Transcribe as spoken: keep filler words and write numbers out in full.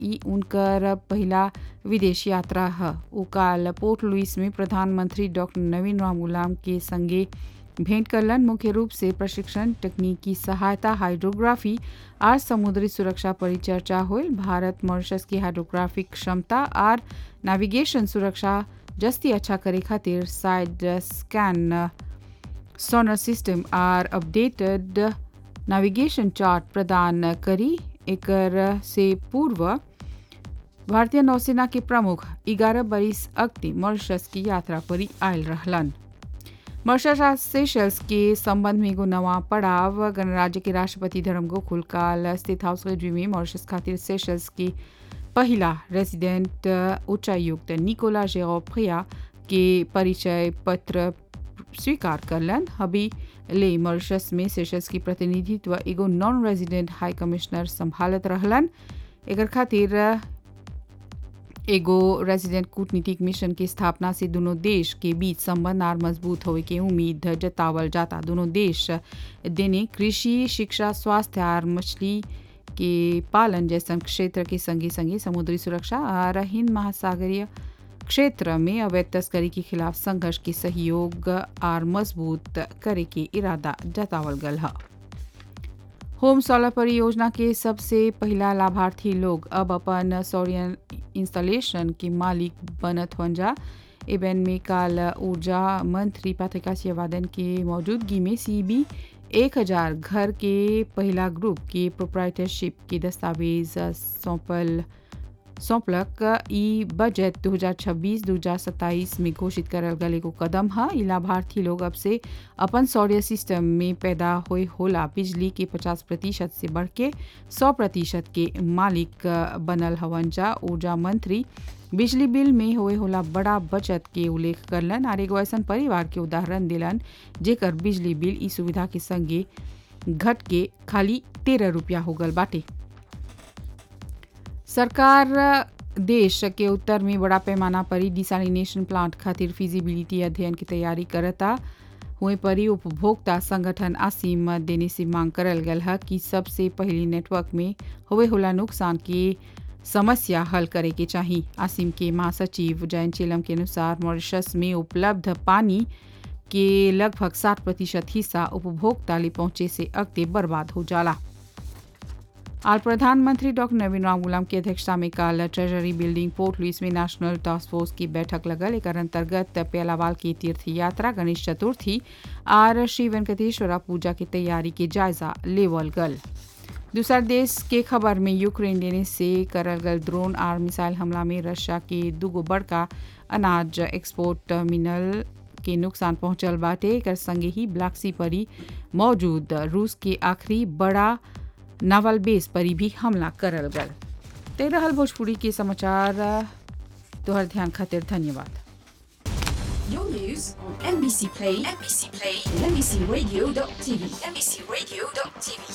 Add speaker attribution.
Speaker 1: ई उनकर पहला विदेश यात्रा है। उ काल पोर्ट लुइस में प्रधानमंत्री डॉक्टर नवीन राम गुलाम के संगे भेंट करलन। मुख्य रूप से प्रशिक्षण, तकनीकी सहायता, हाइड्रोग्राफी और समुद्री सुरक्षा पर चर्चा हुई। भारत मॉरिशस की हाइड्रोग्राफिक क्षमता और नेविगेशन सुरक्षा जस्ती अच्छा करे खातिर साइड स्कैन सोनर सिस्टम और अपडेटेड नेविगेशन चार्ट प्रदान करी। एकर से पूर्व भारतीय नौसेना के प्रमुख ग्यारह बरिस अगति मॉरिशस की यात्रा पर आयल रहलन। मॉरिशस और सेशल्स के संबंध में एगो नवा पड़ाव। गणराज्य के राष्ट्रपति धर्मगोकुल काल स्थित हाउस रेजी में मॉरिशस खातिर सेशल्स की पहला रेजिडेंट उच्चायुक्त निकोला जेरोप्रिया के परिचय पत्र स्वीकार करलन। अभी ले मॉरिशस में सेशल्स की प्रतिनिधित्व एगो नॉन रेजिडेंट हाई कमिश्नर संभालत रहलन। एकर खातिर एगो रेजिडेंट कूटनीतिक मिशन की स्थापना से दोनों देश के बीच संबंध और मजबूत होवे के उम्मीद जतावल जाता। दोनों देश देने कृषि, शिक्षा, स्वास्थ्य और मछली के पालन जैसन क्षेत्र के संगे संगे समुद्री सुरक्षा और हिंद महासागरीय क्षेत्र में अवैध तस्करी के खिलाफ संघर्ष के सहयोग और मजबूत करे के इरादा जतावल गल है। होम सोलर परियोजना के सबसे पहला लाभार्थी लोग अब अपन सौर इंस्टॉलेशन के मालिक बनत हों जा। एबेन में काल ऊर्जा मंत्री पत्रिका सियावादन के मौजूदगी में सीबी एक हजार घर के पहला ग्रुप के प्रोप्राइटरशिप के दस्तावेज सौंपल सौंपलक। ई बजट दो हज़ार छब्बीस दो हज़ार सत्ताईस में घोषित करल गल एगो कदम है। ई लाभार्थी लोग अब से अपन सौर सिस्टम में पैदा होए होला बिजली के पचास प्रतिशत से बढ़ के सौ प्रतिशत के मालिक बनल हवन जा। ऊर्जा मंत्री बिजली बिल में होए होला बड़ा बचत के उल्लेख करलन और एगो ऐसा परिवार के उदाहरण दिलन जेकर बिजली बिल ई सुविधा के संगे घट के खाली तेरह रुपया हो गल बाटे। सरकार देश के उत्तर में बड़ा पैमाना पर डिसैलिनेशन प्लांट खातिर फिजिबिलिटी अध्ययन की तैयारी करता। हुए परी उपभोक्ता संगठन आसिम देने से मांग करल गल है कि सबसे पहले नेटवर्क में हुए होला नुकसान की समस्या हल करे के चाहिए। आसिम के महासचिव जयंत चेलम के अनुसार मॉरिशस में उपलब्ध पानी के लगभग साठ प्रतिशत हिस्सा उपभोक्ता ले पहुंचे से अगते बर्बाद हो जाला। और प्रधानमंत्री डॉक्टर नवीन राम गुलाम की अध्यक्षता में काल ट्रेजरी बिल्डिंग पोर्ट लुइस में नेशनल टास्क फोर्स की बैठक लगल। एक अंतर्गत प्यालावाल की तीर्थ यात्रा, गणेश चतुर्थी और श्री वेंकटेश्वरा पूजा की तैयारी के जायजा लेवल गल। दूसरा देश के खबर में यूक्रेन देने से करल गल ड्रोन और मिसाइल हमला में रशिया के दुगो बड़का अनाज एक्सपोर्ट टर्मिनल के नुकसान पहुंचल बाटे। एकर संगे ही ब्लैक सी परी मौजूद रूस के आखिरी बड़ा नावल बेस पर भी हमला करल गल। ते रहल भोजपुरी के समाचार। तोहर ध्यान खातिर धन्यवाद।
Speaker 2: Your news on M B C Play, M B C Play, and M B C Radio dot T V, M B C Radio dot T V.